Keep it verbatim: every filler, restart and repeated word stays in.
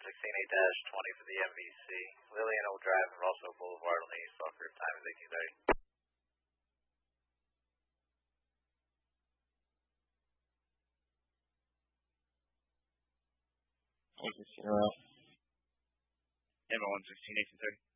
sixteen eight twenty for the M V C. Lillian Old Drive and Russell Boulevard on the East Walker. Time is eighteen thirty. one sixteen around. M one sixteen eighteen thirty.